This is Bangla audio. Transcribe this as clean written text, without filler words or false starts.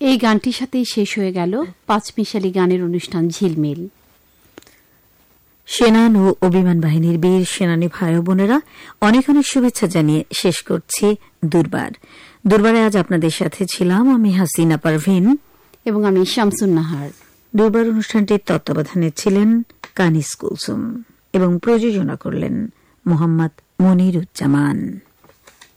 এই গানটির সাথেই শেষ হয়ে গেল পাঁচমিশালি গানের অনুষ্ঠান ঝিলমিল। সেনান ও অভিমান বাহিনীর বীর সেনানী ভাই বোনেরা অনেক অনেক শুভেচ্ছা জানিয়ে শেষ করছি দুর্বারে আজ আপনাদের সাথে ছিলাম আমি হাসিনা পারভিন এবং আমি শামসুন নাহার। দুর্বার অনুষ্ঠানটির তত্ত্বাবধানে ছিলেন কানিস কুলসুম এবং প্রযোজনা করলেন মোহাম্মদ মনিরুজ্জামান।